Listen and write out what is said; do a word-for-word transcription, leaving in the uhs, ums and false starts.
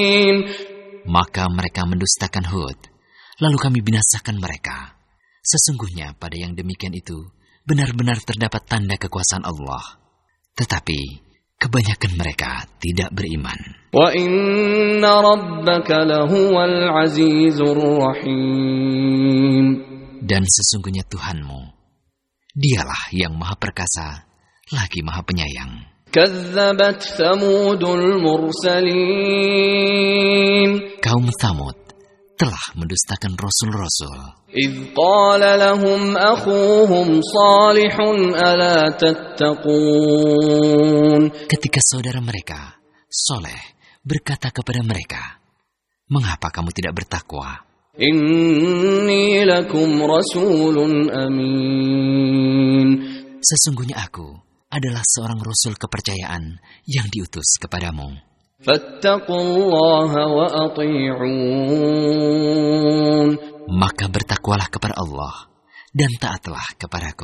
Maka mereka mendustakan Hud, lalu kami binasakan mereka. Sesungguhnya pada yang demikian itu benar-benar terdapat tanda kekuasaan Allah. Tetapi kebanyakan mereka tidak beriman. Wa inna rabbaka lahuwal azizur rahim. Dan sesungguhnya Tuhanmu, Dialah yang Maha Perkasa, lagi Maha Penyayang. Kazzabat Thamudul mursalin. Kaum Thamud telah mendustakan rasul-rasul. إذ قال لهم أخوهم صالح ألا تتقون. Ketika saudara mereka, Soleh, berkata kepada mereka, mengapa kamu tidak bertakwa? Inni lakum rasulun amin. Sesungguhnya aku adalah seorang rasul kepercayaan yang diutus kepadamu. Fattaqullaha wa ati'un. Maka bertakwalah kepada Allah dan taatlah kepadaku.